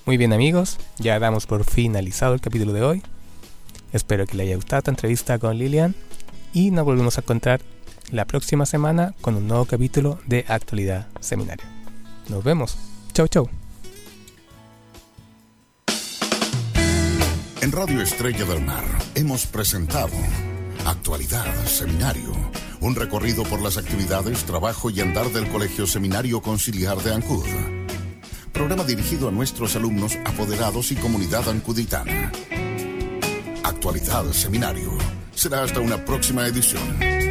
Muy bien, amigos, ya damos por finalizado el capítulo de hoy. Espero que les haya gustado esta entrevista con Lilian y nos volvemos a encontrar la próxima semana con un nuevo capítulo de Actualidad Seminario. Nos vemos. Chau, chau. En Radio Estrella del Mar hemos presentado Actualidad Seminario, un recorrido por las actividades, trabajo y andar del Colegio Seminario Conciliar de Ancud. Programa dirigido a nuestros alumnos, apoderados y comunidad ancuditana. Actualidad Seminario. Será hasta una próxima edición.